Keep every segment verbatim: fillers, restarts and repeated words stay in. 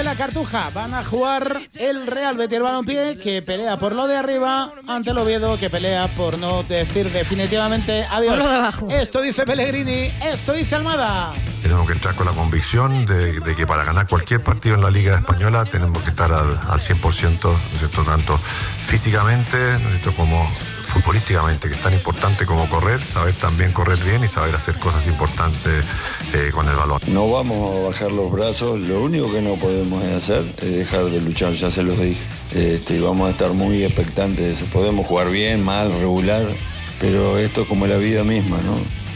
de la Cartuja. Van a jugar el Real Betis Balompié, que pelea por lo de arriba, ante el Oviedo, que pelea por no decir definitivamente adiós. Por lo de abajo. Esto dice Pellegrini, esto dice Almada. Tenemos que entrar con la convicción de, de que para ganar cualquier partido en la Liga Española tenemos que estar al, al cien por ciento, ¿no es cierto? Tanto físicamente, ¿no es cierto?, como futbolísticamente, que es tan importante como correr, saber también correr bien y saber hacer cosas importantes eh, con el balón. No vamos a bajar los brazos, lo único que no podemos hacer es dejar de luchar, ya se los dije. Este, vamos a estar muy expectantes, podemos jugar bien, mal, regular, pero esto es como la vida misma, ¿no?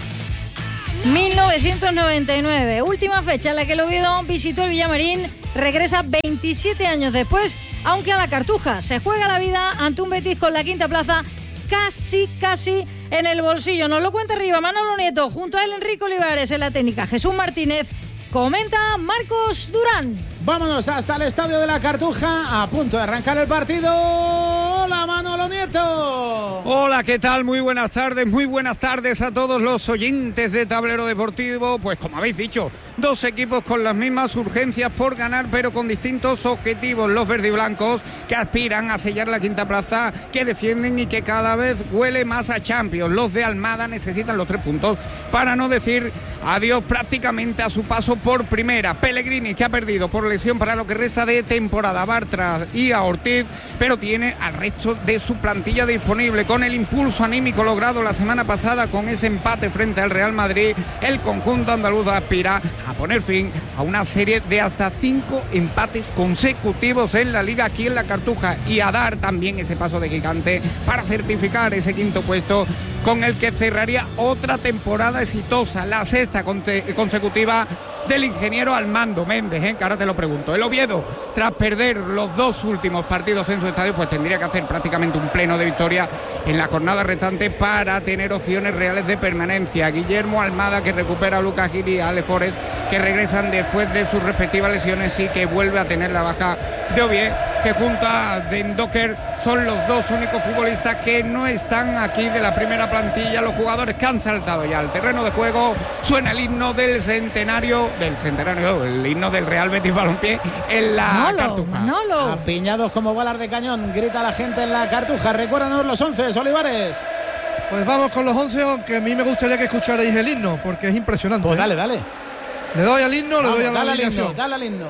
mil novecientos noventa y nueve, última fecha en la que el Oviedo visitó el Villamarín, regresa veintisiete años después, aunque a la Cartuja se juega la vida ante un Betis con la quinta plaza casi, casi en el bolsillo. Nos lo cuenta arriba Manolo Nieto, junto a él Enrique Olivares en la técnica, Jesús Martínez, comenta Marcos Durán. Vámonos hasta el estadio de la Cartuja, a punto de arrancar el partido. Hola Manolo Nieto. Hola, ¿qué tal? Muy buenas tardes, muy buenas tardes a todos los oyentes de Tablero Deportivo. Pues como habéis dicho, dos equipos con las mismas urgencias por ganar, pero con distintos objetivos. Los verdiblancos, que aspiran a sellar la quinta plaza, que defienden y que cada vez huele más a Champions. Los de Almada necesitan los tres puntos para no decir adiós prácticamente a su paso por primera. Pellegrini, que ha perdido por lesión para lo que resta de temporada a Bartra y a Ortiz, pero tiene al resto de su plantilla disponible. Con el impulso anímico logrado la semana pasada con ese empate frente al Real Madrid, el conjunto andaluz aspira a poner fin a una serie de hasta cinco empates consecutivos en la Liga aquí en la Cartuja, y a dar también ese paso de gigante para certificar ese quinto puesto con el que cerraría otra temporada exitosa, la sexta consecutiva del ingeniero Armando Méndez, ¿eh? Que ahora te lo pregunto. El Oviedo, tras perder los dos últimos partidos en su estadio, pues tendría que hacer prácticamente un pleno de victoria en la jornada restante para tener opciones reales de permanencia. Guillermo Almada, que recupera a Lucas Gil y a Ale Forest, que regresan después de sus respectivas lesiones, y que vuelve a tener la baja de Oviedo, que junto a Dendoker son los dos únicos futbolistas que no están aquí de la primera plantilla. Los jugadores que han saltado ya al terreno de juego. Suena el himno del centenario, del centenario, el himno del Real Betis Balompié en la Manolo, Cartuja. Manolo. Apiñados como balas de cañón, grita la gente en la Cartuja. Recuérdanos los once, Olivares. Pues vamos con los once, aunque a mí me gustaría que escucharais el himno, porque es impresionante. Pues ¿eh? dale, dale. ¿Le doy al himno o le Vamos, doy a la dale al himno, alineación? dale al himno.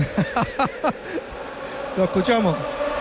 Lo escuchamos.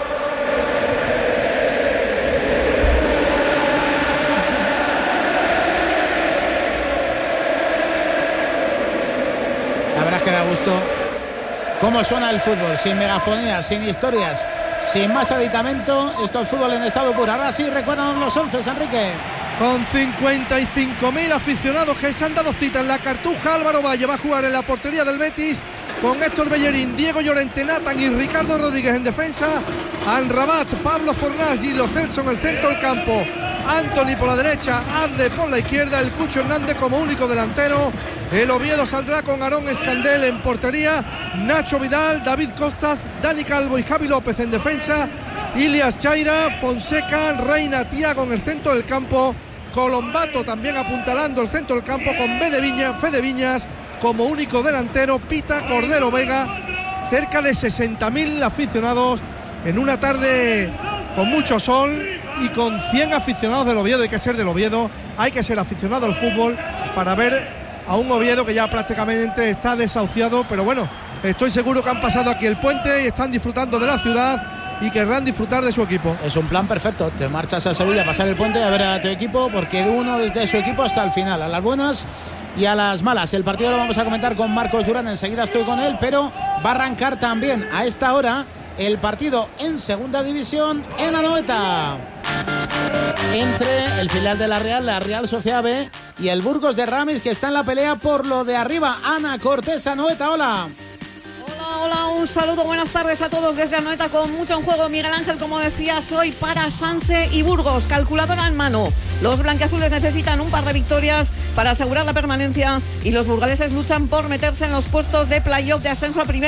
La verdad es que da gusto cómo suena el fútbol, sin megafonías, sin historias, sin más aditamento. Esto es fútbol en estado puro. Ahora sí, recuerdan los once, Enrique. Con cincuenta y cinco mil aficionados que se han dado cita en la Cartuja, Álvaro Valle va a jugar en la portería del Betis con Héctor Bellerín, Diego Llorente, Nathan y Ricardo Rodríguez en defensa, Amrabat, Pablo Fornás y Lo Celso en el centro del campo, Anthony por la derecha, Ande por la izquierda, el Cucho Hernández como único delantero. El Oviedo saldrá con Aarón Escandel en portería, Nacho Vidal, David Costas, Dani Calvo y Javi López en defensa, Ilias Chaira, Fonseca, Reina, Tiago en el centro del campo, Colombato también apuntalando el centro del campo con Fede Viñas, Fede Viñas como único delantero, Pita, Cordero Vega. Cerca de sesenta mil aficionados en una tarde con mucho sol y con cien aficionados del Oviedo. Hay que ser del Oviedo, hay que ser aficionado al fútbol para ver a un Oviedo que ya prácticamente está desahuciado, pero bueno, estoy seguro que han pasado aquí el puente y están disfrutando de la ciudad y querrán disfrutar de su equipo. Es un plan perfecto, te marchas a Sevilla a pasar el puente a ver a tu equipo, porque uno es de su equipo hasta el final, a las buenas y a las malas. El partido lo vamos a comentar con Marcos Durán, enseguida estoy con él, pero va a arrancar también a esta hora el partido en segunda división en Anoeta, entre el filial de la Real, la Real Sociedad B, y el Burgos de Ramis, que está en la pelea por lo de arriba. Ana Cortés, Anoeta, hola. Hola, un saludo, buenas tardes a todos desde Anoeta, con mucho en juego. Miguel Ángel, como decías, hoy para Sanse y Burgos, calculadora en mano. Los blanquiazules necesitan un par de victorias para asegurar la permanencia y los burgaleses luchan por meterse en los puestos de playoff de ascenso a primera.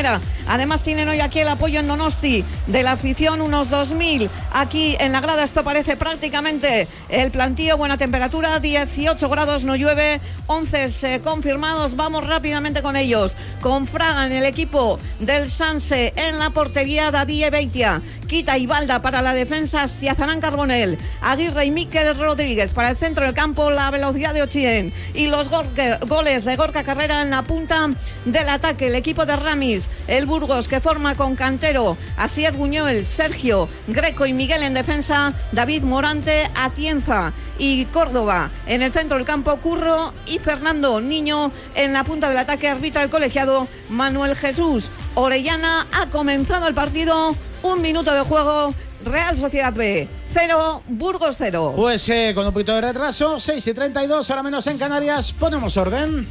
Además tienen hoy aquí el apoyo en Donosti de la afición, unos dos mil aquí en la grada. Esto parece prácticamente el plantío. Buena temperatura, dieciocho grados, no llueve, once eh, confirmados. Vamos rápidamente con ellos. Con Fraga en el equipo del Sanse, en la portería Dadí Beitia, Quita y Balda para la defensa, Astiazarán Carbonell, Aguirre y Miquel Rodríguez para el centro del campo, la velocidad de Ochien y los go- goles de Gorka Carrera en la punta del ataque. El equipo de Ramis, el Burgos, que forma con Cantero, Asier Buñuel, Sergio Greco y Miguel en defensa, David Morante, Atienza y Córdoba en el centro del campo, Curro y Fernando Niño en la punta del ataque. Arbitra el colegiado Manuel Jesús Orellana. Ha comenzado el partido, un minuto de juego, Real Sociedad B cero, Burgos cero. Pues eh, con un poquito de retraso, seis y treinta y dos, ahora menos en Canarias, ponemos orden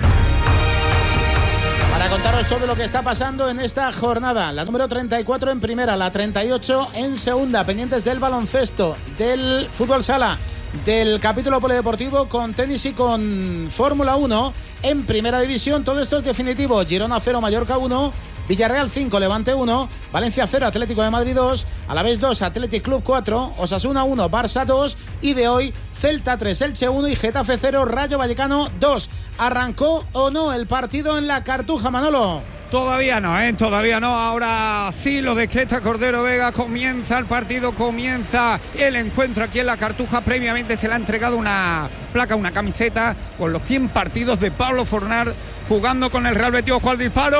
para contaros todo lo que está pasando en esta jornada. La número treinta y cuatro en primera, la treinta y ocho en segunda, pendientes del baloncesto, del fútbol sala, del capítulo polideportivo con tenis y con Fórmula uno en primera división. Todo esto es definitivo. Girona cero, Mallorca uno, Villarreal cinco, Levante uno, Valencia cero, Atlético de Madrid dos, Alavés dos, Athletic Club cuatro, Osasuna uno, Barça dos y de hoy Celta tres, Elche uno y Getafe cero, Rayo Vallecano dos. ¿Arrancó o no el partido en la Cartuja, Manolo? Todavía no, ¿eh? Todavía no. Ahora sí lo decreta Cordero Vega. Comienza el partido, comienza el encuentro aquí en la Cartuja. Previamente se le ha entregado una placa, una camiseta con los cien partidos de Pablo Fornar jugando con el Real Betis. Ojo al disparo.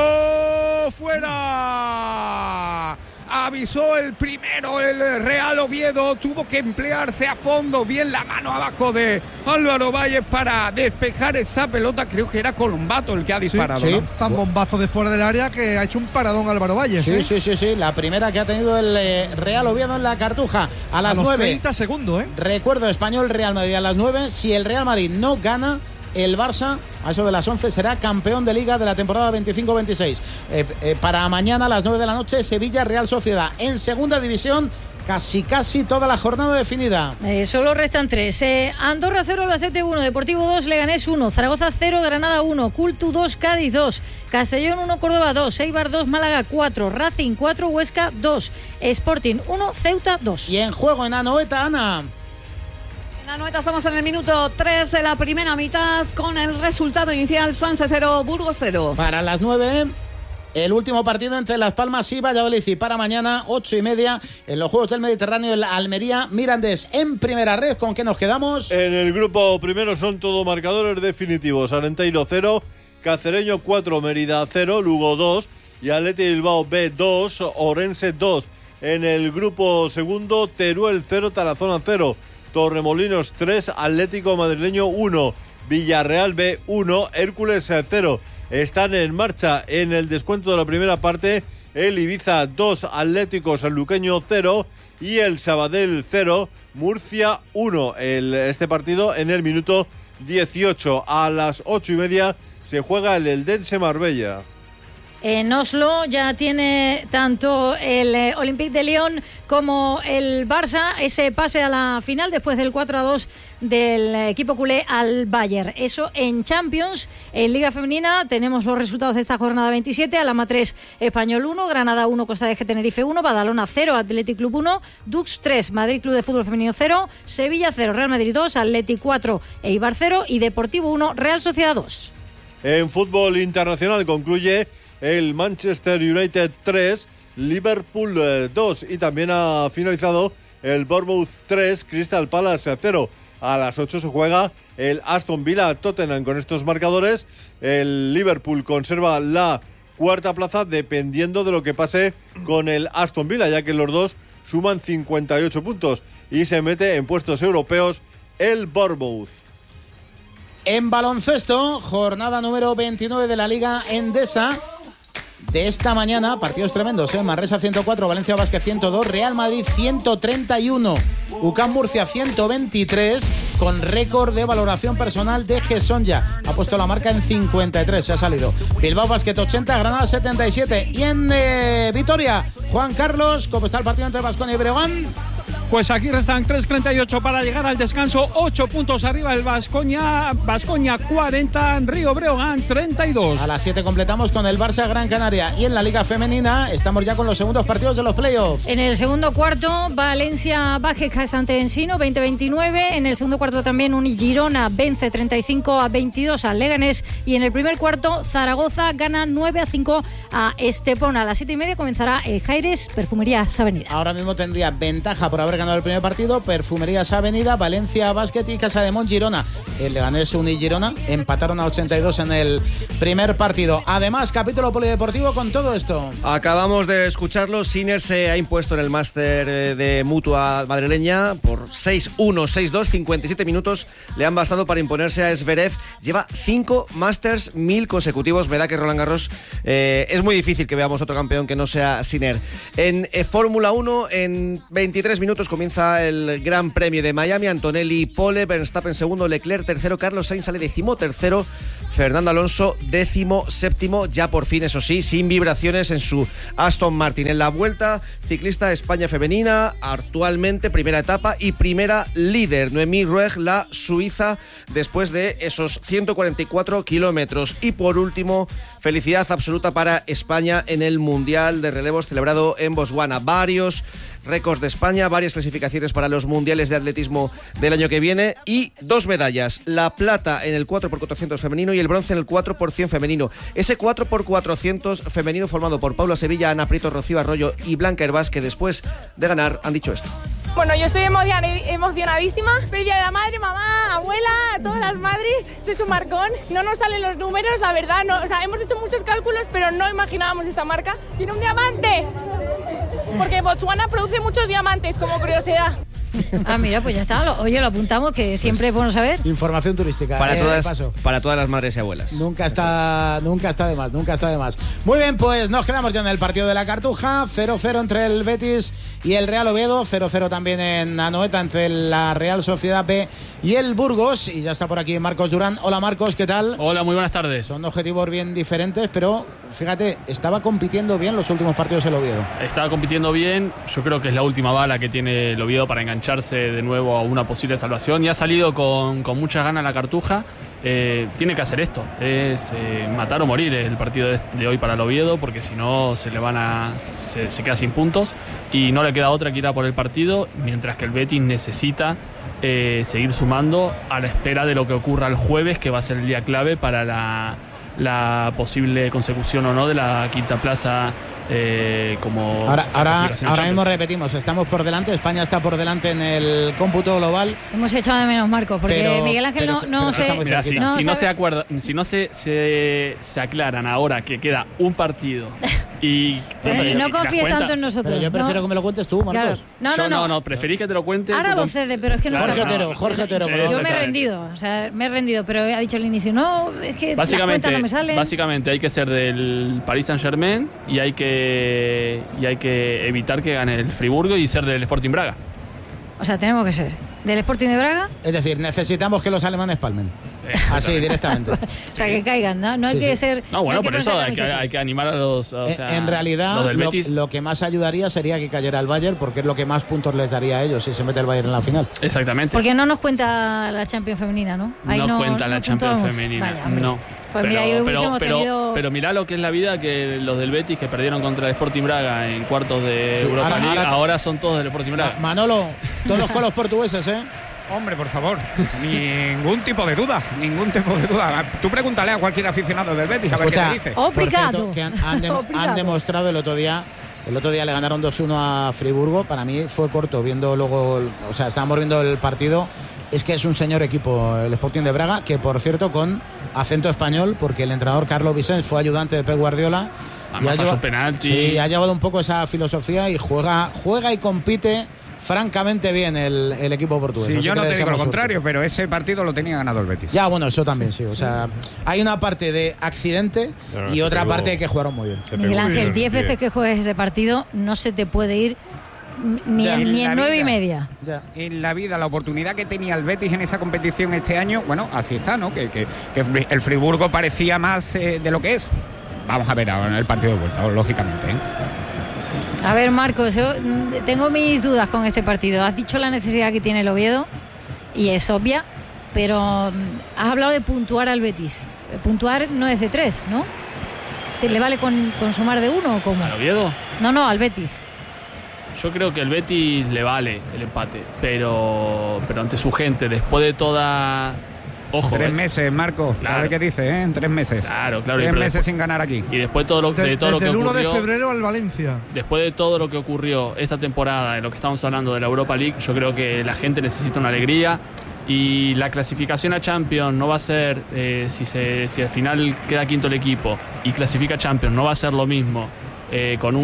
¡Fuera! Avisó el primero el Real Oviedo, tuvo que emplearse a fondo, bien la mano abajo de Álvaro Valles para despejar esa pelota. Creo que era Colombato el que ha disparado. Sí, sí. ¿no? Un bombazo de fuera del área que ha hecho un paradón Álvaro Valles. Sí, ¿eh? sí, sí, sí, la primera que ha tenido el eh, Real Oviedo en la Cartuja. A las a los nueve. treinta segundos, ¿eh? Recuerdo, Español Real Madrid a las nueve. Si el Real Madrid no gana, el Barça, a eso de las once, será campeón de Liga de la temporada veinticinco veintiséis. Eh, eh, para mañana a las nueve de la noche, Sevilla Real Sociedad. En segunda división, casi casi toda la jornada definida. Eh, solo restan tres. Eh, Andorra cero, Albacete uno, Deportivo dos, Leganés uno, Zaragoza cero, Granada uno, Cultu dos, Cádiz dos, Castellón uno, Córdoba dos, Eibar dos, Málaga cuatro, Racing cuatro, Huesca dos, Sporting uno, Ceuta dos. Y en juego en Anoeta, Ana. En Anoeta estamos en el minuto tres de la primera mitad con el resultado inicial: Sanse cero, Burgos cero. Para las nueve, el último partido entre Las Palmas y Valladolid. Y para mañana, ocho y media, en los Juegos del Mediterráneo, el Almería Mirandés en primera red. ¿Con qué nos quedamos? En el grupo primero son todo marcadores definitivos. Arenteiro cero, Cacereño cuatro, Mérida cero, Lugo dos y Athletic Bilbao B dos, Orense dos. En el grupo segundo, Teruel cero, Tarazona cero, Torremolinos tres, Atlético Madrileño uno, Villarreal B uno, Hércules cero. Están en marcha en el descuento de la primera parte el Ibiza dos, Atlético Sanluqueño cero y el Sabadell cero, Murcia uno. El, este partido en el minuto dieciocho. A las ocho y media se juega el Eldense Marbella. En Oslo ya tiene tanto el eh, Olympique de Lyon como el Barça ese pase a la final después del cuatro a dos del equipo culé al Bayern. Eso en Champions. En Liga Femenina tenemos los resultados de esta jornada veintisiete. Alhama tres, Español uno, Granada uno, Costa de G Tenerife uno, Badalona cero, Athletic Club uno, Dux tres, Madrid Club de Fútbol Femenino cero, Sevilla cero, Real Madrid dos, Athletic cuatro, Eibar cero y Deportivo uno, Real Sociedad dos. En fútbol internacional concluye el Manchester United tres, Liverpool dos y también ha finalizado el Bournemouth tres, Crystal Palace cero. A las ocho se juega el Aston Villa Tottenham. Con estos marcadores el Liverpool conserva la cuarta plaza dependiendo de lo que pase con el Aston Villa, ya que los dos suman cincuenta y ocho puntos y se mete en puestos europeos el Bournemouth. En baloncesto, jornada número veintinueve de la Liga Endesa de esta mañana, partidos tremendos, ¿eh? Manresa ciento cuatro, Valencia Basket ciento dos, Real Madrid ciento treinta y uno, U C A M Murcia ciento veintitrés, con récord de valoración personal de Gesonja. Ha puesto la marca en cincuenta y tres, se ha salido. Bilbao Basket ochenta, Granada setenta y siete. Y en eh, Vitoria, Juan Carlos, ¿cómo está el partido entre Baskonia y Breogán? Pues aquí restan tres treinta y ocho para llegar al descanso, ocho puntos arriba el Baskonia, Baskonia cuarenta, Río Breogán treinta y dos. A las siete completamos con el Barça Gran Canaria y en la Liga Femenina estamos ya con los segundos partidos de los playoffs. En el segundo cuarto, Valencia Vázquez ante Ensino veinte veintinueve. En el segundo cuarto también Unigirona vence treinta y cinco a veintidós al Leganés. Y en el primer cuarto, Zaragoza gana nueve a cinco a Estepona. A las siete y media comenzará el Jaires Perfumerías Avenida. Ahora mismo tendría ventaja por haber ganado el primer partido Perfumerías Avenida, Valencia Basket y Casademont Girona. El Leganés Unigirona empataron a ochenta y dos en el primer partido. Además, capítulo polideportivo con todo esto. Acabamos de escucharlo. Sinner se ha impuesto en el máster de Mutua madrileña por seis uno, seis dos, cincuenta y siete minutos le han bastado para imponerse a Zverev. Lleva cinco Masters mil consecutivos. Verdad que Roland Garros eh, es muy difícil que veamos otro campeón que no sea Sinner. En eh, Fórmula uno, en veintitrés minutos comienza el Gran Premio de Miami. Antonelli pole, Verstappen segundo, Leclerc tercero, Carlos Sainz sale decimo tercero, Fernando Alonso décimo séptimo, ya por fin, eso sí, sin vibraciones en su Aston Martin. En la Vuelta Ciclista España Femenina, actualmente primera etapa y primera líder, Noemí Rueg, la suiza, después de esos ciento cuarenta y cuatro kilómetros. Y por último, felicidad absoluta para España en el Mundial de Relevos celebrado en Botswana. Varios récords de España, varias clasificaciones para los mundiales de atletismo del año que viene y dos medallas, la plata en el cuatro por cuatrocientos femenino y el bronce en el cuatro por cien femenino. Ese cuatro por cuatrocientos femenino formado por Paula Sevilla, Ana Prieto, Rocío Arroyo y Blanca Hervás, que después de ganar han dicho esto. Bueno, yo estoy emocionadísima. Feliz Día de la Madre, mamá, abuela, a todas las madres. He hecho un marcón. No nos salen los números, la verdad. No, o sea, hemos hecho muchos cálculos, pero no imaginábamos esta marca. ¡Tiene un diamante! Porque Botswana produce muchos diamantes, como curiosidad. Ah, mira, pues ya está. Lo, oye, lo apuntamos, que siempre es bueno saber. Información turística. Para, eh, todas, para todas las madres y abuelas. Nunca está, nunca está de más, nunca está de más. Muy bien, pues nos quedamos ya en el partido de la Cartuja. cero cero entre el Betis y el Real Oviedo. cero cero también en Anoeta entre la Real Sociedad B y el Burgos. Y ya está por aquí Marcos Durán. Hola Marcos, ¿qué tal? Hola, muy buenas tardes. Son objetivos bien diferentes, pero fíjate, estaba compitiendo bien los últimos partidos el Oviedo. Estaba compitiendo bien. Yo creo que es la última bala que tiene el Oviedo para engancharse de nuevo a una posible salvación, y ha salido con, con muchas ganas la Cartuja. Eh, tiene que hacer esto, es eh, matar o morir el partido de, de hoy para el Oviedo, porque si no se le van a se, se queda sin puntos y no le queda otra que ir a por el partido, mientras que el Betis necesita eh, seguir sumando a la espera de lo que ocurra el jueves, que va a ser el día clave para la, la posible consecución o no de la quinta plaza. Eh, como ahora ahora, ahora mismo repetimos, estamos por delante, España está por delante en el cómputo global. Hemos echado de menos, Marcos, porque pero, Miguel Ángel pero, no, no se mira, si, no, si no sabe. se acuerda, si no se, se, se aclaran ahora que queda un partido y pero y, no y confíes tanto en nosotros. Pero yo prefiero no. que me lo cuentes tú, Marcos. Claro. No, yo no, no, no, preferí que te lo cuente. Ahora tú, lo cede, pero es que no. Jorge no, Otero, Jorge Otero. Sí, yo me he rendido, o sea, me he rendido, pero ha dicho al inicio, no, es que las cuentas no me salen. Básicamente hay que ser del Paris Saint-Germain y hay que y hay que evitar que gane el Friburgo y ser del Sporting Braga. O sea, tenemos que ser del Sporting de Braga. Es decir, necesitamos que los alemanes palmen. Así, directamente. O sea, que caigan, ¿no? No hay sí, que sí. ser... No, bueno, no hay por eso hay que, hay que animar a los... O sea, en realidad, los del lo, Betis. lo que más ayudaría sería que cayera el Bayern, porque es lo que más puntos les daría a ellos si se mete el Bayern en la final. Exactamente. Porque no nos cuenta la Champions femenina, ¿no? Ahí no, no cuenta la Champions puntuamos. femenina. Vaya, no. Pues pero, mira, ahí hubiésemos pero, tenido... pero, pero mirá lo que es la vida, que los del Betis que perdieron contra el Sporting Braga en cuartos de sí, Europa ahora, League, ahora, ahora son todos del Sporting Braga. Manolo, todos con los portugueses, ¿eh? Hombre, por favor, ningún tipo de duda, ningún tipo de duda. Tú pregúntale a cualquier aficionado del Betis a ver Escucha, qué te dice. Obrigado. Que han, han, de, han demostrado el otro día, el otro día le ganaron dos uno a Friburgo. Para mí fue corto, viendo luego, o sea, estábamos viendo el partido. Es que es un señor equipo el Sporting de Braga, que por cierto con acento español, porque el entrenador Carlos Vicens fue ayudante de Pep Guardiola. Y ha, llevado, penalti. Sí, ha llevado un poco esa filosofía y juega, juega y compite francamente bien el, el equipo portugués. Sí, Así yo no te digo lo suerte. contrario, pero ese partido lo tenía ganado el Betis. Ya, bueno, eso también, sí. O sea, hay una parte de accidente no, y otra pegó, parte de que jugaron muy bien. Miguel Ángel, diez veces que juegues ese partido no se te puede ir ni ya, en, ni en nueve y media. Ya. En la vida, la oportunidad que tenía el Betis en esa competición este año, bueno, así está, ¿no? Que, que, que el Friburgo parecía más eh, de lo que es. Vamos a ver ahora en el partido de vuelta, lógicamente, ¿eh? A ver, Marcos, yo tengo mis dudas con este partido. Has dicho la necesidad que tiene el Oviedo y es obvia, pero has hablado de puntuar al Betis. Puntuar no es de tres, ¿no? ¿Te le vale con, con sumar de uno o cómo? ¿Al Oviedo? No, no, al Betis. Yo creo que el Betis le vale el empate, pero, pero ante su gente, después de toda... Ojo, tres es, meses, Marco. Claro. A ver qué dice, ¿eh? En tres meses. Claro, claro. Tres meses después, sin ganar aquí. Y después todo lo, de, de, todo lo que desde el uno ocurrió, de febrero al Valencia. Después de todo lo que ocurrió esta temporada, en lo que estamos hablando de la Europa League, yo creo que la gente necesita una alegría. Y la clasificación a Champions no va a ser, eh, si, se, si al final queda quinto el equipo y clasifica a Champions, no va a ser lo mismo eh, con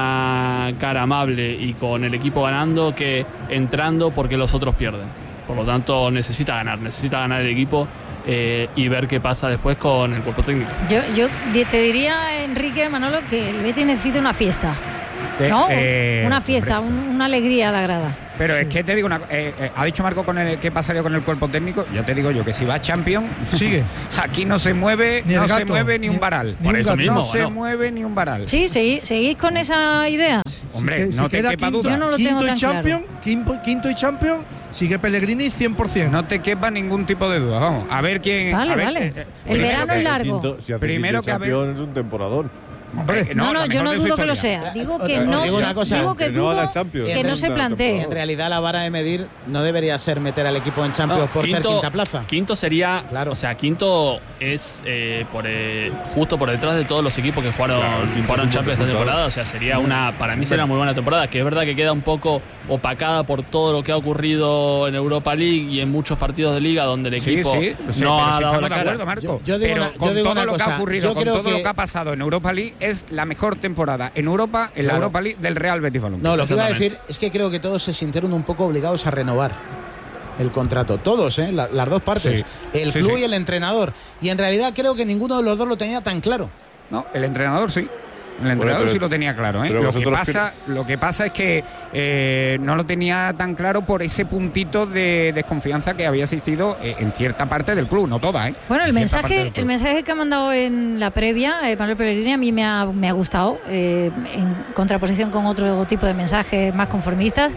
una cara amable y con el equipo ganando que entrando porque los otros pierden. Por lo tanto, necesita ganar, necesita ganar el equipo eh, y ver qué pasa después con el cuerpo técnico. Yo, yo te diría, Enrique, Manolo, que el Betis necesita una fiesta. ¿No? Eh, una fiesta, un, una alegría a la grada. Pero es que te digo una eh, eh, ha dicho Marco con el, qué pasaría con el cuerpo técnico. Yo te digo yo que si va a Champions, sigue. Aquí no se mueve, ni no gato, se mueve ni, ni un varal. Por eso mismo, no se ¿no? mueve ni un varal. Sí, ¿seguís, seguís con esa idea? Hombre, si no que, te si quepa quinto, duda. Yo no lo quinto tengo y tan champion, claro. Quinto, quinto y Champions, sigue Pellegrini cien por ciento. No te quepa ningún tipo de duda. Vamos, a ver quién. Vale, a ver, vale. eh, eh, El verano es largo. Quinto, si hace Primero que a ver- campeón es un temporadón. Hombre, No, no, la yo mejor no de su dudo que lo historia. sea. Digo que Os no, digo una cosa, digo que que no dudo haga Champions. que no se En plantee. En realidad la vara de medir no debería ser meter al equipo en Champions No, por quinto, ser quinta plaza. Quinto sería, Claro. o sea, quinto es eh, por eh, justo por detrás de todos los equipos que jugaron, Claro, quinto jugaron es un Champions esta resultado. temporada. O sea, sería una, para mí sería una muy buena temporada, que es verdad que queda un poco opacada por todo lo que ha ocurrido en Europa League y en muchos partidos de liga donde el Sí, equipo sí, sí, no pero ha si dado estamos la de cara. acuerdo, Marco. Yo- yo digo pero una- yo con digo todo una lo que cosa, ha ocurrido, yo con creo todo lo que- que ha pasado en Europa League, es la mejor temporada en Europa, en la Claro. Europa League del Real Betis Balompié. No, lo que iba a Exactamente. decir es que creo que todos se sintieron un poco obligados a renovar el contrato. Todos, ¿eh? La- las dos partes. Sí. El Sí, club sí. y el entrenador. Y en realidad creo que ninguno de los dos lo tenía tan claro. No, el entrenador sí. El entrenador pero- sí lo tenía claro, ¿eh? pero Lo que, vosotros pasa, lo que pasa es que eh, no lo tenía tan claro por ese puntito de desconfianza que había existido eh, en cierta parte del club, no toda, ¿eh? Bueno, el En cierta parte mensaje, del el club. mensaje que ha mandado en la previa, eh, Manuel Pellegrini, a mí me ha, me ha gustado, eh, en contraposición con otro tipo de mensajes más conformistas.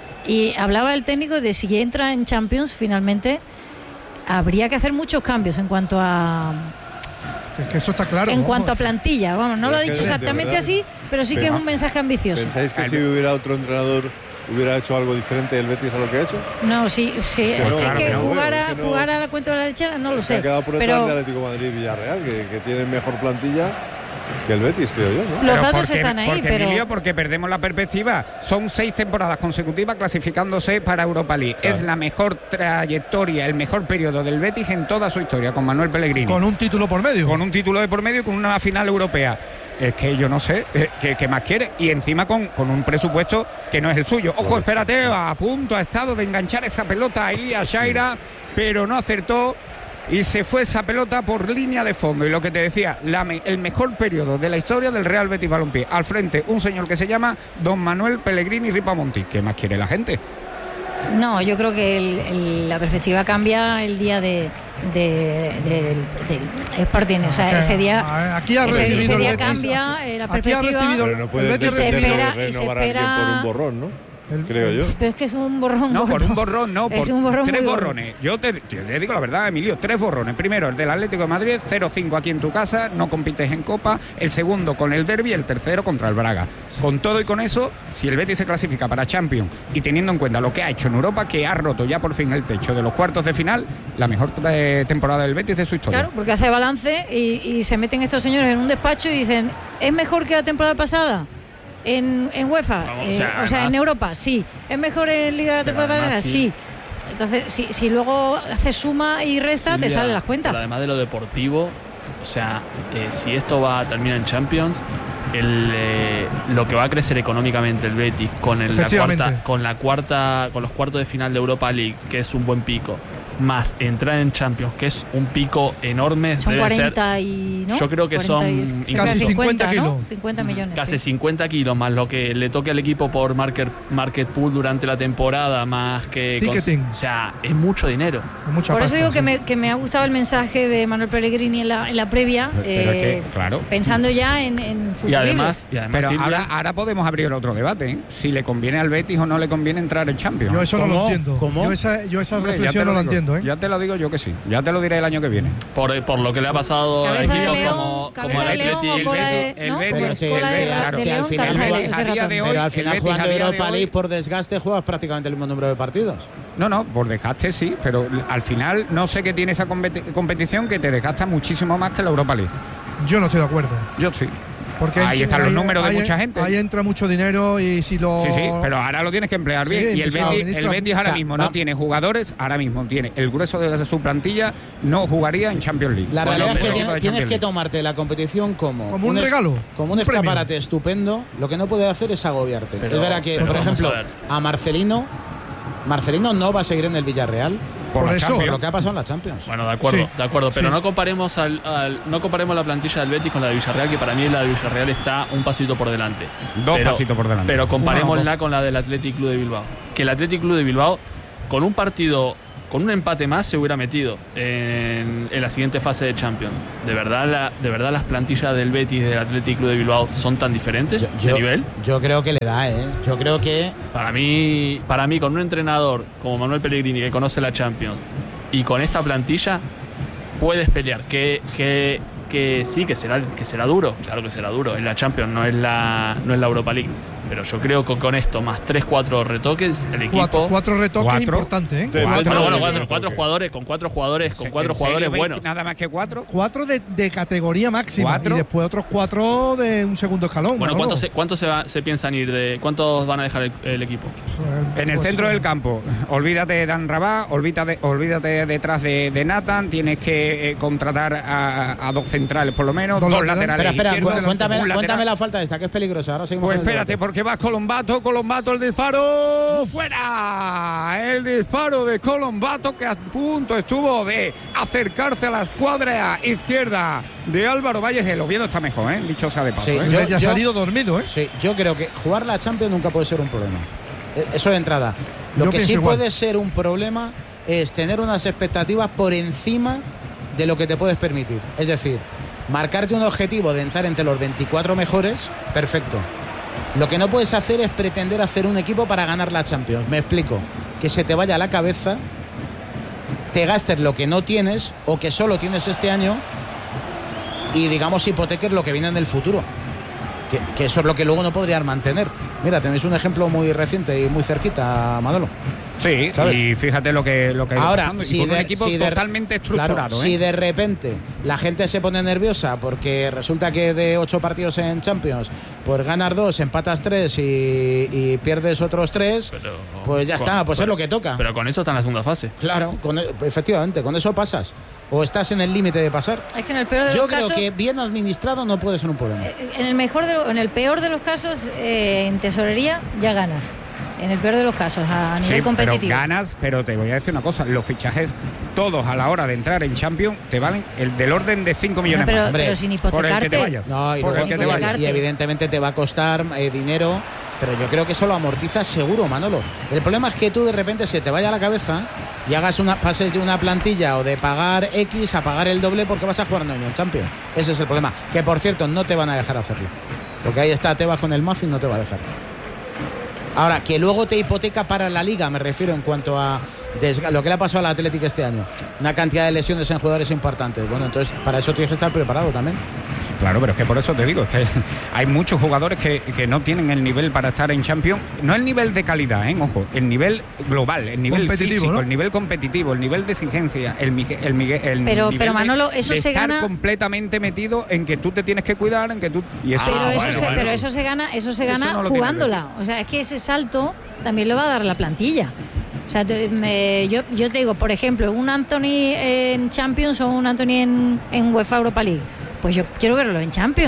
Y hablaba el técnico de si entra en Champions finalmente, habría que hacer muchos cambios en cuanto a Es que eso está claro. en vamos. cuanto a plantilla. Vamos, no Pero lo ha es que dicho de- de exactamente verdad- así, pero sí que es un mensaje ambicioso. ¿Pensáis que si hubiera otro entrenador hubiera hecho algo diferente del Betis a lo que ha hecho? No, sí, sí. Que no, es claro que que no, jugar, es a, que no- jugar a la cuenta de la lechera no lo Se sé. ha quedado por detrás de Pero Atlético de Madrid y Villarreal, que, que tienen mejor plantilla que el Betis, creo yo, ¿no? los Pero datos porque- están ahí, porque, pero Emilio, porque perdemos la perspectiva. Son seis temporadas consecutivas clasificándose para Europa League. Claro. Es la mejor trayectoria, el mejor periodo del Betis en toda su historia, con Manuel Pellegrini. Con un título por medio. Con un título de por medio y con una final europea. Es que yo no sé eh, qué, qué más quiere. Y encima con, con un presupuesto que no es el suyo. Ojo, espérate, a punto ha estado de enganchar esa pelota a Elías Shaira, pero no acertó. Y se fue esa pelota por línea de fondo. Y lo que te decía, la me- el mejor periodo de la historia del Real Betis Balompié. Al frente, un señor que se llama Don Manuel Pellegrini Ripamonti. ¿Qué más quiere la gente? no, yo creo que el- el- la perspectiva cambia el día de, de, de- del Sporting. O sea, Que- ese día, aquí ha ese, recibido ese el día Betis- cambia eh, la aquí ha perspectiva. recibido- Pero no el puedes Betis se pretender espera- y se renovar a alguien espera- por un borrón, ¿no? El- Creo yo. Pero es que es un borrón. No, por gordo. un borrón, no, por Es un borrón tres muy gordo. borrones. Yo te, yo te digo la verdad, Emilio, tres borrones. Primero, el del Atlético de Madrid, cero cinco aquí en tu casa, no compites en Copa. El segundo con el Derby, el tercero contra el Braga. Con todo y con eso, si el Betis se clasifica para Champions y teniendo en cuenta lo que ha hecho en Europa, que ha roto ya por fin el techo de los cuartos de final, la mejor eh, temporada del Betis de su historia. Claro, porque hace balance y, y se meten estos señores en un despacho y dicen, ¿es mejor que la temporada pasada? En, en UEFA, Vamos, eh, o o sea, sea, en además- Europa, sí. ¿Es mejor en Liga de la Pero temporada además, pasada? sí. Sí. Entonces, si, si luego haces suma y resta, te Silvia, salen las pero cuentas. además de lo deportivo, o sea, eh, si esto va a terminar en Champions, el, eh, lo que va a crecer económicamente el Betis con el, la Efectivamente. cuarta, con la cuarta, con los cuartos de final de Europa League, que es un buen pico, más entrar en Champions, que es un pico enorme. Son debe cuarenta ser, y... ¿no? Yo creo que cuarenta son y, casi cincuenta kilos. ¿no? cincuenta millones. Casi sí. cincuenta kilos, más lo que le toque al equipo por market, market pool durante la temporada, más que... Ticketing. Con, o sea, es mucho dinero. Mucha Por eso pasta, digo que sí. me, que me ha gustado el mensaje de Manuel Pellegrini en la, en la previa, Pero eh, es que, claro. pensando ya en, en Y además, y además Pero Silvia, ahora, ahora podemos abrir otro debate, ¿eh? Si le conviene al Betis o no le conviene entrar en Champions. Yo eso no lo ¿Cómo? entiendo. ¿Cómo? Yo esa, yo esa Hombre, ya reflexión te no lo la digo. entiendo, ¿eh? Ya te lo digo yo que sí. Ya te lo diré el año que viene. por, por lo que le ha pasado a cabeza de equipos león, como, cabeza como de el león Atleti, o el cola Betis. de, ¿no? el Pero Betis, sí, cola de, claro, de sí, al león, final cabeza de juega- león, a día qué de ratón. hoy, Pero al el final Betis jugando a día de Europa hoy- League por desgaste juegas prácticamente el mismo número de partidos. No, no, por desgaste sí, pero al final no sé qué tiene esa competi- competición que te desgasta muchísimo más que la Europa League. Yo no estoy de acuerdo. Yo sí. Porque Ahí están los ahí- números de ahí- mucha gente. Ahí entra mucho dinero y si lo... Sí, sí, pero ahora lo tienes que emplear Sí, bien. Y el sí, Betis, ministro, el Betis ahora o sea, mismo va- no tiene jugadores, ahora mismo tiene el grueso de su plantilla, no jugaría en Champions League. La Bueno, realidad es que pero- tiene- de tienes Champions que League. tomarte la competición como, Como un es- regalo, como un, un premio. escaparate estupendo. Lo que no puede hacer es agobiarte. Pero- es verdad que, pero por vamos ejemplo, a ver. a Marcelino, Marcelino no va a seguir en el Villarreal Por Por la eso, por Champions. lo que ha pasado en la Champions. Bueno, de acuerdo, Sí, de acuerdo, pero sí. no comparemos al, al- no comparemos la plantilla del Betis con la de Villarreal, que para mí la de Villarreal está un pasito por delante. Dos Pero- pasitos por delante. Pero Uno, comparémosla dos. con la del Athletic Club de Bilbao. Que el Athletic Club de Bilbao, con un partido, con un empate más, se hubiera metido en, en la siguiente fase de Champions. ¿De verdad, la, de verdad las plantillas del Betis y del Athletic Club de Bilbao son tan diferentes Yo, de yo- nivel? yo creo que le da, ¿eh? Yo creo que Para mí, para mí, con un entrenador como Manuel Pellegrini, que conoce la Champions, y con esta plantilla, puedes pelear. Que, que, que sí, que será, que será duro. Claro que será duro. En la Champions no es la, no es la Europa League. Pero yo creo que con esto, más tres cuatro retoques, el equipo. Cuatro, cuatro retoques Cuatro. importantes, ¿eh? Sí, Cuatro, Bueno, bueno, Sí, cuatro, sí, cuatro sí. jugadores, con cuatro jugadores, con cuatro ¿En serio jugadores veis buenos. Nada más que cuatro. Cuatro de, de categoría máxima. ¿Cuatro? Y después otros cuatro de un segundo escalón. Bueno, Manolo. ¿cuántos se, cuántos se, va- se piensan ir de, cuántos van a dejar el, el equipo? En el Pues, centro eh, del campo, olvídate de Dan Rabat, olvídate, olvídate detrás de, de Nathan, tienes que eh, contratar a, a dos centrales por lo menos, Dos dos, laterales. laterales. Espera, espera, izquierdos, cu- cuéntame, un lateral. cuéntame la falta esta, que es peligrosa. Ahora seguimos Pues con el espérate, debate. porque va Colombato, Colombato el disparo, fuera. El disparo de Colombato que a punto estuvo de acercarse a la escuadra izquierda de Álvaro Valles. El Oviedo está mejor, ¿eh? Dicho sea de paso. Sí, ¿eh? El yo- Betis ha yo- salido dormido, ¿eh? Sí, yo creo que jugar la Champions nunca puede ser un problema. Eh, Eso de entrada. Lo Yo que pienso sí igual. puede ser un problema es tener unas expectativas por encima de lo que te puedes permitir. Es decir, marcarte un objetivo de entrar entre los veinticuatro mejores, perfecto. Lo que no puedes hacer es pretender hacer un equipo para ganar la Champions. Me explico. Que se te vaya a la cabeza, te gastes lo que no tienes o que solo tienes este año y digamos hipoteques lo que viene en el futuro. Que, que eso es lo que luego no podrían mantener. Mira, tenéis un ejemplo muy reciente y muy cerquita, Manolo. Sí, ¿sabes? y fíjate lo que lo que ha ido Ahora, pasando, y si con un de, equipo si de- totalmente claro, estructurado, ¿eh? si de repente la gente se pone nerviosa porque resulta que de ocho partidos en Champions, pues ganas dos, empatas tres y, y pierdes otros tres, Pero- pues ya con- está, pues es pero- lo que toca. Pero con eso está en la segunda fase. Claro, con, efectivamente, con eso pasas. O estás en el límite de pasar. Es que en el peor de Yo los creo casos, que bien administrado no puede ser un problema. eh, en el mejor de lo- en el peor de los casos, eh, en tesorería ya ganas. En el peor de los casos, a nivel Sí, competitivo. pero ganas, pero te voy a decir una cosa, los fichajes todos a la hora de entrar en Champions te valen el del orden de cinco millones pero, más. Hombre, pero sin por el que te hipotecarte. vayas. No, y, por luego- el que te y- vayas. y evidentemente te va a costar eh, dinero, pero yo creo que eso lo amortizas seguro, Manolo. El problema es que tú de repente se te vaya a la cabeza y hagas una pases de una plantilla o de pagar X a pagar el doble porque vas a jugar un año en Champions. Ese es el problema. Que por cierto, no te van a dejar hacerlo. Porque ahí está Tebas con el mazo y no te va a dejar. Ahora, que luego te hipoteca para la Liga, me refiero en cuanto a desga- lo que le ha pasado al Atlético este año. Una cantidad de lesiones en jugadores importantes. Bueno, entonces para eso tienes que estar preparado también. Claro, pero es que por eso te digo, es que hay muchos jugadores que, que no tienen el nivel para estar en Champions. No el nivel de calidad, ¿eh? Ojo, el nivel global, el nivel Competitivo, físico, ¿no? el nivel competitivo, el nivel de exigencia, el, migue- el, migue- el Pero- nivel pero, de- Manolo, eso de se estar gana- completamente metido en que tú te tienes que cuidar, en que tú... Y eso, Pero, Ah, eso bueno, se, bueno. pero eso se gana, eso se Eso gana no lo tiene jugándola. O sea, es que ese salto también lo va a dar la plantilla. O sea, te- me- yo, yo te digo, por ejemplo, un Anthony en Champions o un Anthony en, en UEFA Europa League. Pues yo quiero verlo en Champions.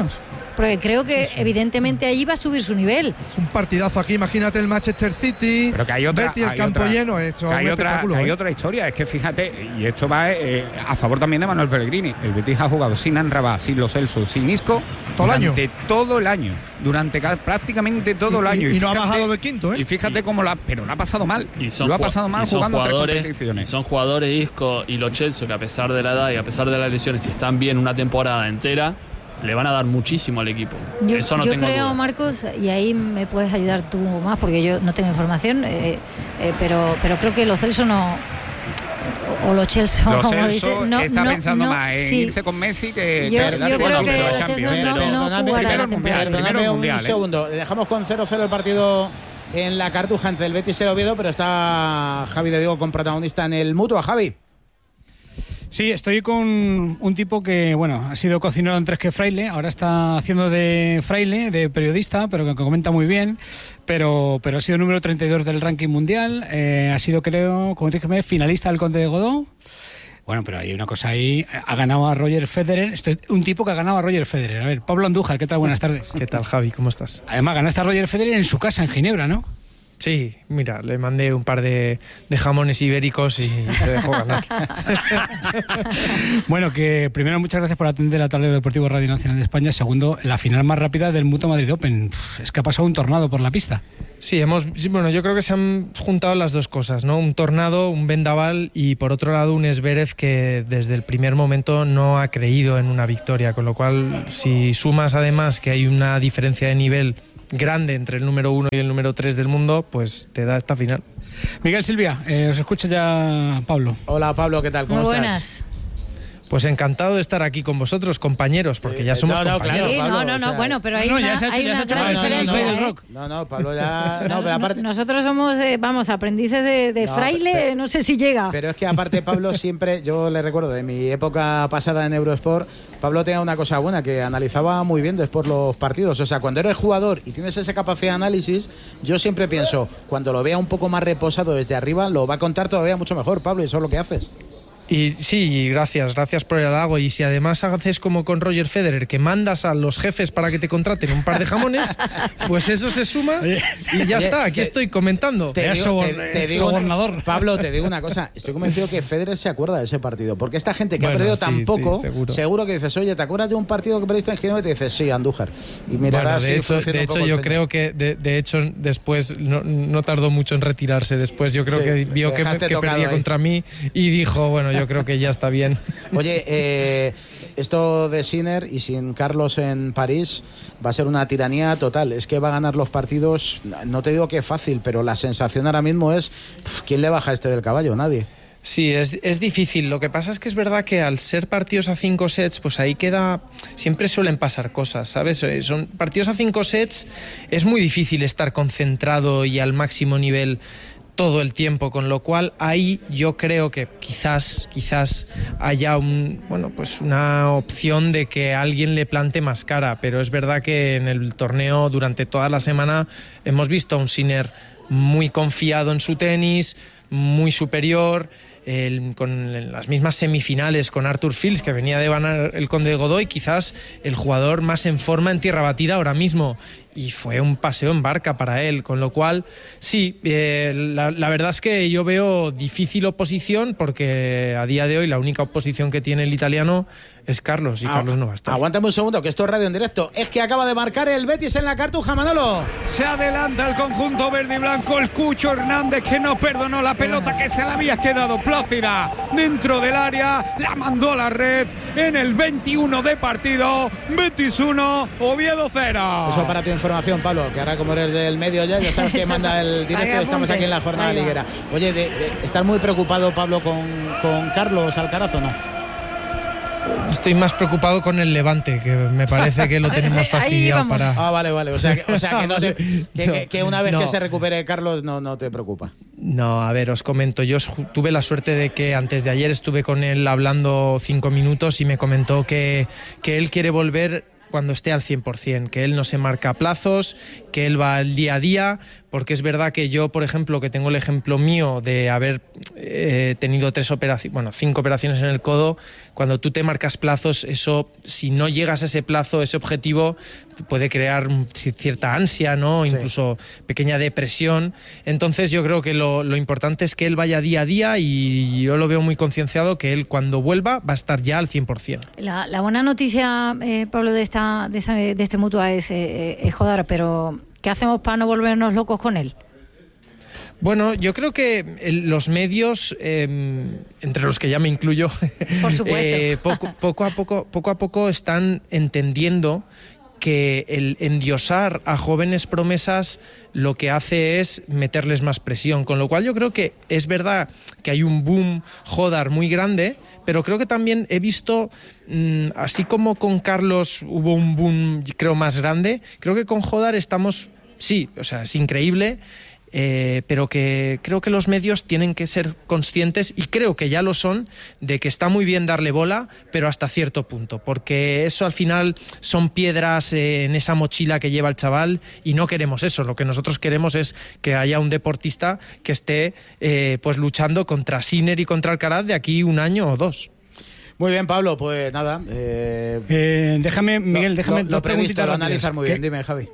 porque creo que sí, sí. evidentemente allí va a subir su nivel. Es un partidazo aquí, imagínate el Manchester City, pero que hay otra, Betis, el hay campo otra, lleno, esto es hay un otra, espectáculo. Hay ¿eh? otra historia, es que fíjate, y esto va eh, a favor también de Manuel Pellegrini. El Betis ha jugado sin Anrabá, sin Lo Celso, sin Isco, todo el año. Durante todo el año, durante cada, prácticamente todo y, el año. Y, y, y fíjate, no ha bajado del quinto, ¿eh? Y fíjate cómo la, pero lo ha pasado mal. Y son lo ha pasado mal jugando tres competiciones. Son jugadores Isco y Lo Celso que a pesar de la edad y a pesar de las lesiones, si están bien una temporada entera, le van a dar muchísimo al equipo. Yo, Eso no yo tengo creo, duda. Marcos, y ahí me puedes ayudar tú más, porque yo no tengo información, eh, eh, pero, pero creo que Lo Celso no... O Lo Celso, Lo como Celso dice, no, está no, pensando no, más en sí. irse con Messi que... Yo, que yo creo que Lo Celso no, no Perdóname, jugará la mundial, temporada. perdóname un mundial, ¿eh? segundo. Dejamos con cero cero el partido en la Cartuja entre el Betis y el Oviedo, pero está Javi de Diego con protagonista en el Mutua. Javi. Sí, estoy con un tipo que, bueno, ha sido cocinero en Tres que Fraile, ahora está haciendo de fraile, de periodista, pero que comenta muy bien, pero, pero ha sido número treinta y dos del ranking mundial, eh, ha sido, creo, corrígeme, finalista del Conde de Godó. Bueno, pero hay una cosa ahí, ha ganado a Roger Federer, esto es un tipo que ha ganado a Roger Federer. A ver, Pablo Andújar, ¿qué tal? Buenas tardes. ¿Qué tal, Javi? ¿Cómo estás? Además, ganaste a Roger Federer en su casa, en Ginebra, ¿no? Sí, mira, le mandé un par de, de jamones ibéricos y se dejó ganar. Bueno, que primero, muchas gracias por atender a Tablero Deportivo Radio Nacional de España. Segundo, la final más rápida del Mutua Madrid Open. Es que ha pasado un tornado por la pista. Sí, hemos, bueno, yo creo que se han juntado las dos cosas, ¿no? Un tornado, un vendaval y por otro lado un Zverev que desde el primer momento no ha creído en una victoria, con lo cual si sumas además que hay una diferencia de nivel grande entre el número uno y el número tres del mundo, pues te da esta final. Miguel, Silvia, eh, os escucha ya Pablo. Hola Pablo, ¿qué tal? ¿Cómo Muy estás? buenas. Pues encantado de estar aquí con vosotros, compañeros, porque ya somos no, no, compañeros. Sí, Pablo, no, no, o no, sea, bueno, pero hay no, una, ya se ha hecho- hay ya se una ha hecho gran la diferencia. del ¿eh? rock. No, no, Pablo ya... No, pero aparte... Nosotros somos, eh, vamos, aprendices de, de No, fraile, pero- no sé si llega. Pero es que aparte Pablo siempre, yo le recuerdo de mi época pasada en Eurosport, Pablo tenía una cosa buena, que analizaba muy bien después los partidos. O sea, cuando eres jugador y tienes esa capacidad de análisis, yo siempre pienso, cuando lo vea un poco más reposado desde arriba, lo va a contar todavía mucho mejor, Pablo, y eso es lo que haces. Y sí, gracias, gracias por el halago. Y si además haces como con Roger Federer, que mandas a los jefes para que te contraten un par de jamones, pues eso se suma y ya Oye, está, aquí te- estoy comentando. Te Es digo, sobor- te- te es digo- sobornador. Pablo, te digo una cosa. Estoy convencido que Federer se acuerda de ese partido. Porque esta gente que Bueno, ha perdido sí, tan sí, poco, seguro. seguro que dices, oye, ¿te acuerdas de un partido que perdiste en Ginebra? Y te dices, sí, Andújar. Y Bueno, mirarás de si hecho, funciona de un hecho poco el yo ceño. creo que de, de hecho después no, no tardó mucho en retirarse. Después yo creo Sí, que vio te que, dejaste que tocado perdía ahí. contra mí y dijo, bueno, yo creo que ya está bien. Oye, eh, esto de Sinner y sin Carlos en París va a ser una tiranía total. Es que va a ganar los partidos, no te digo que fácil, pero la sensación ahora mismo es, pf, ¿quién le baja este del caballo? Nadie. Sí, es, es difícil. Lo que pasa es que es verdad que al ser partidos a cinco sets, pues ahí queda... Siempre suelen pasar cosas, ¿sabes? Eh, Son partidos a cinco sets, es muy difícil estar concentrado y al máximo nivel todo el tiempo, con lo cual ahí yo creo que quizás quizás haya un bueno pues una opción de que alguien le plante más cara, pero es verdad que en el torneo durante toda la semana hemos visto a un Sinner muy confiado en su tenis, muy superior, el, con las mismas semifinales con Arthur Fils, que venía de ganar el Conde de Godó, y quizás el jugador más en forma en tierra batida ahora mismo, y fue un paseo en barca para él, con lo cual sí, eh, la, la verdad es que yo veo difícil oposición, porque a día de hoy la única oposición que tiene el italiano es Carlos, y Ah, Carlos no va a estar. Aguántame un segundo, que esto es radio en directo. Es que acaba de marcar el Betis en la Cartuja, Manolo. Se adelanta el conjunto verde y blanco, el Cucho Hernández, que no perdonó la pelota que se le había quedado plácida dentro del área, la mandó a la red en el veintiuno de partido. Betis uno, Oviedo cero. Eso para tu información, Pablo, que ahora como eres del medio ya, ya sabes que Eso, manda el para que directo, estamos apuntes. aquí en la jornada Ahí va. liguera. Oye, de, de, ¿estás muy preocupado, Pablo, con, con Carlos Alcaraz o no? Estoy más preocupado con el Levante, que me parece que lo Sí, tenemos ahí fastidiado vamos. para... Ah, vale, vale. O sea, que, o sea, que, no te- que, que- que una vez No. que se recupere Carlos no, no te preocupa. No, a ver, os comento. Yo ju- tuve la suerte de que antes de ayer estuve con él hablando cinco minutos y me comentó que, que él quiere volver cuando esté al cien por ciento, que él no se marca plazos, que él va al día a día, porque es verdad que yo, por ejemplo, que tengo el ejemplo mío de haber eh, tenido tres operaciones, bueno, cinco operaciones en el codo, cuando tú te marcas plazos, eso, si no llegas a ese plazo, ese objetivo, puede crear cierta ansia, ¿no? Sí. Incluso pequeña depresión. Entonces yo creo que lo, lo importante es que él vaya día a día, y yo lo veo muy concienciado que él cuando vuelva va a estar ya al cien por ciento. La, la buena noticia, eh, Pablo, de, esta, de, esta, de este Mutua es, eh, es Jodar, pero ¿qué hacemos para no volvernos locos con él? Bueno, yo creo que el, los medios, eh, entre los que ya me incluyo, por supuesto, eh, poco, poco a poco, poco a poco están entendiendo que el endiosar a jóvenes promesas lo que hace es meterles más presión, con lo cual yo creo que es verdad que hay un boom Jodar muy grande, pero creo que también he visto, mmm, así como con Carlos hubo un boom creo más grande, creo que con Jodar estamos, sí, o sea, es increíble. Eh, pero que creo que los medios tienen que ser conscientes, y creo que ya lo son, de que está muy bien darle bola, pero hasta cierto punto, porque eso al final son piedras eh, en esa mochila que lleva el chaval, y no queremos eso. Lo que nosotros queremos es que haya un deportista que esté eh, pues luchando contra Sinner y contra Alcaraz de aquí un año o dos. Muy bien, Pablo, pues nada. Eh, eh, déjame, Miguel, lo, déjame lo, lo previsto, lo analizar muy bien. Dime, Javi.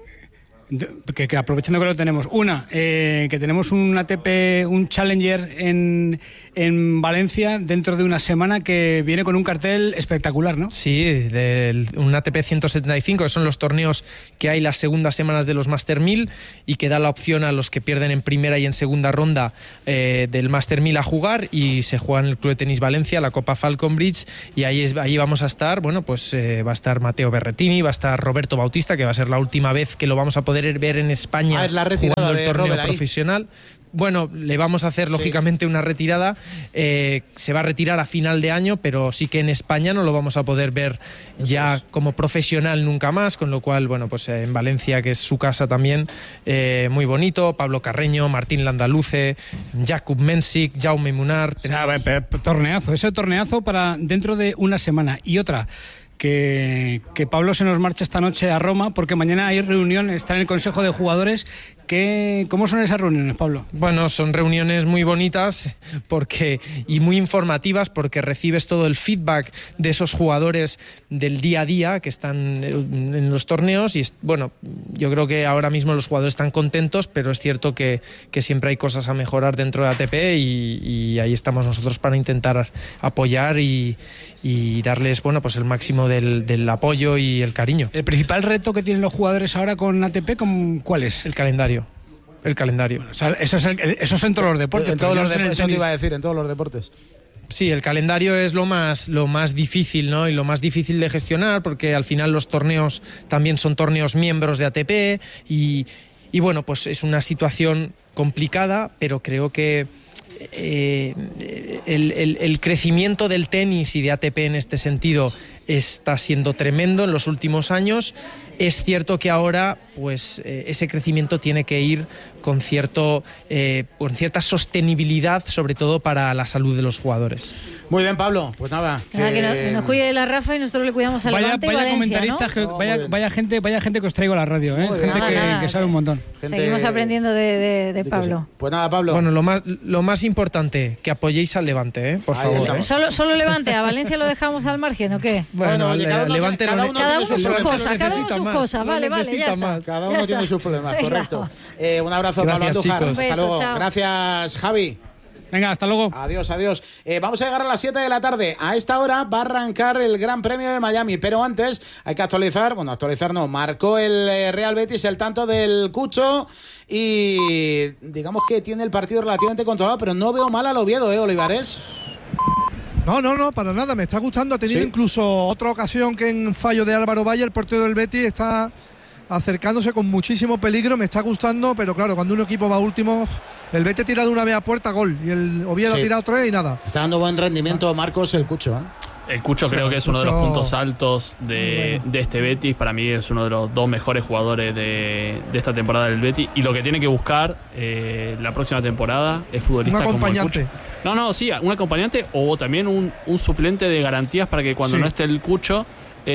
Que, que aprovechando que lo tenemos, una, eh, que tenemos un A T P, un Challenger en, en Valencia dentro de una semana, que viene con un cartel espectacular, ¿no? Sí, del, un A T P ciento setenta y cinco, que son los torneos que hay las segundas semanas de los Master mil, y que da la opción a los que pierden en primera y en segunda ronda eh, del Master mil a jugar, y se juega en el Club de Tenis Valencia, la Copa Falconbridge, y ahí, es, ahí vamos a estar, bueno, pues eh, va a estar Matteo Berrettini, va a estar Roberto Bautista, que va a ser la última vez que lo vamos a poder ver en España, ah, es la retirada jugando el torneo Robert profesional. Ahí. Bueno, le vamos a hacer lógicamente sí. una retirada. Eh, se va a retirar a final de año, pero sí que en España no lo vamos a poder ver Eso ya es. como profesional nunca más, con lo cual, bueno, pues eh, en Valencia, que es su casa también, eh, muy bonito. Pablo Carreño, Martín Landaluce, Jakub Mensik, Jaume Munar. O sea, torneazo, ese torneazo para dentro de una semana. Y otra, Que, que Pablo se nos marcha esta noche a Roma, porque mañana hay reunión, está en el Consejo de Jugadores. ¿Qué, ¿Cómo son esas reuniones, Pablo? Bueno, son reuniones muy bonitas porque, y muy informativas, porque recibes todo el feedback de esos jugadores del día a día que están en los torneos, y bueno, yo creo que ahora mismo los jugadores están contentos, pero es cierto que, que siempre hay cosas a mejorar dentro de A T P, y, y ahí estamos nosotros para intentar apoyar y, y darles, bueno, pues el máximo del, del apoyo y el cariño. ¿El principal reto que tienen los jugadores ahora con A T P, cuál es? El calendario. El calendario. Bueno, o sea, eso, es el, eso es en todos los deportes. En todos los deportes, eso te iba a decir, en todos los deportes. Sí, el calendario es lo más, lo más difícil, ¿no? Y lo más difícil de gestionar, porque al final los torneos también son torneos miembros de A T P, y, y bueno, pues es una situación complicada, pero creo que eh, el, el, el crecimiento del tenis y de A T P en este sentido está siendo tremendo en los últimos años. Es cierto que ahora, pues, eh, ese crecimiento tiene que ir con cierto, eh, con cierta sostenibilidad, sobre todo para la salud de los jugadores. Muy bien, Pablo. Pues nada. Que, que, no, que nos cuide de la Rafa y nosotros le cuidamos a vaya, Levante vaya y Valencia, comentaristas, ¿no? que, No, vaya, vaya gente, vaya gente que os traigo a la radio, ¿eh? Gente nada, que, nada, que sabe un montón. Gente... Seguimos aprendiendo de, de, de Pablo. Pues nada, Pablo. Bueno, lo más, lo más importante, que apoyéis al Levante, ¿eh? Por Ahí favor. estamos. ¿eh? ¿Solo, ¿Solo Levante? ¿A Valencia lo dejamos al margen o qué? Bueno, Bueno, cada uno Levante tiene- cada uno Cada uno sus sus problemas. cosas, cada uno sus cosas. Vale, vale, ya está. Cada Ya uno está. tiene sus problemas, Venga. correcto. Eh, un abrazo, Gracias, Pablo Andújar. chicos. Un beso, Hasta luego. chao. Gracias, Javi. Venga, hasta luego. Adiós, adiós. Eh, vamos a llegar a las siete de la tarde. A esta hora va a arrancar el Gran Premio de Miami, pero antes hay que actualizar, bueno, actualizar no, marcó el eh, Real Betis el tanto del Cucho, y digamos que tiene el partido relativamente controlado, pero no veo mal al Oviedo, ¿eh, Olivares? No, no, no, para nada, me está gustando. Ha tenido ¿Sí? incluso otra ocasión que en fallo de Álvaro Valle, el portero del Betis, está acercándose con muchísimo peligro, me está gustando, pero claro, cuando un equipo va último, el Betis tira de una media puerta, gol, y el Oviedo Sí. ha tirado tres y nada. Está dando buen rendimiento Marcos el Cucho, ¿eh? El Cucho creo que es uno de los puntos altos de, de este Betis. Para mí es uno de los dos mejores jugadores de, de esta temporada del Betis. Y lo que tiene que buscar eh, la próxima temporada es futbolistas Un como el Cucho. acompañante. No, no, sí, un acompañante o también un, un suplente de garantías para que cuando Sí. no esté el Cucho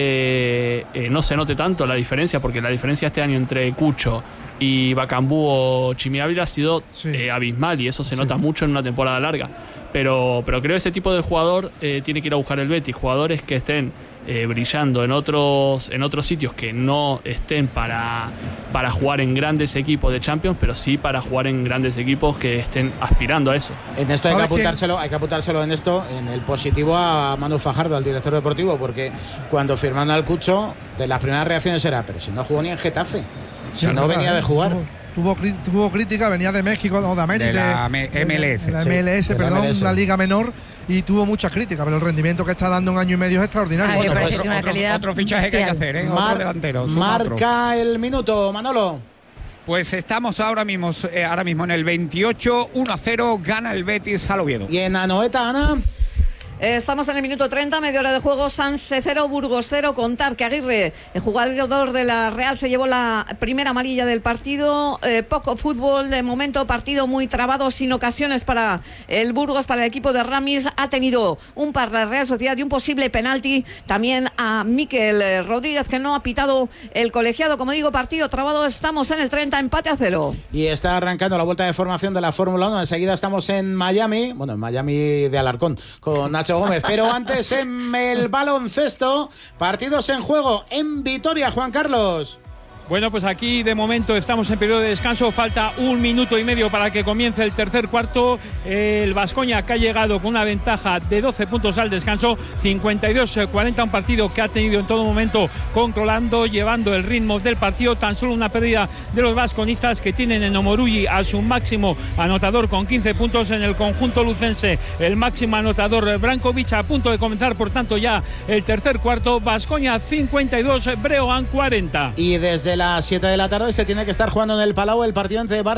eh, eh, no se note tanto la diferencia, porque la diferencia este año entre Cucho y Bacambú o Chimi Ávila ha sido Sí. eh, abismal, y eso se Sí. nota mucho en una temporada larga. Pero, pero creo que ese tipo de jugador eh, tiene que ir a buscar el Betis, jugadores que estén eh, brillando en otros, en otros sitios, que no estén para, para jugar en grandes equipos de Champions, pero sí para jugar en grandes equipos que estén aspirando a eso. En esto hay que ¿Sabes quién? apuntárselo, hay que apuntárselo en esto, en el positivo a Manu Fajardo, al director deportivo, porque cuando firmaron al Cucho, de las primeras reacciones era, pero si no jugó ni en Getafe, si Sí, no es verdad, venía de ¿eh? jugar. Tuvo, tuvo, cri- tuvo crítica, venía de México o de América. De la M- M L S, de la sí. M L S, De la perdón, M L S. una liga menor, y tuvo muchas críticas, pero el rendimiento que está dando en año y medio es extraordinario. Ay, Bueno, me parece pues que tiene una otro, calidad otro fichaje que hay que hacer, ¿eh? Mar- Otro delantero. suma marca otro. el minuto, Manolo. Pues estamos ahora mismo, eh, ahora mismo en el veintiocho, uno a cero, gana el Betis al Oviedo. Y en Anoeta, Ana. Eh, Estamos en el minuto treinta, media hora de juego. Sanse cero, Burgos cero. Contar que Aguirre, el jugador de la Real, se llevó la primera amarilla del partido. Eh, poco fútbol, de momento partido muy trabado, sin ocasiones para el Burgos, para el equipo de Ramis. Ha tenido un par de Real Sociedad y un posible penalti también a Miquel eh, Rodríguez, que no ha pitado el colegiado. Como digo, partido trabado. Estamos en el treinta, empate a cero. Y está arrancando la vuelta de formación de la Fórmula uno. Enseguida estamos en Miami, bueno, en Miami de Alarcón, con Nacho Gómez. Pero antes en el baloncesto, partidos en juego en Vitoria, Juan Carlos. Bueno, pues aquí de momento estamos en periodo de descanso, falta un minuto y medio para que comience el tercer cuarto. El Baskonia, que ha llegado con una ventaja de doce puntos al descanso, cincuenta y dos cuarenta, un partido que ha tenido en todo momento controlando, llevando el ritmo del partido. Tan solo una pérdida de los vasconistas, que tienen en Omoruyi a su máximo anotador con quince puntos. En el conjunto lucense, el máximo anotador Brankovic, a punto de comenzar por tanto ya el tercer cuarto. Baskonia cincuenta y dos, Breogán cuarenta. Y desde las siete de la tarde se tiene que estar jugando en el Palau el partido entre Barça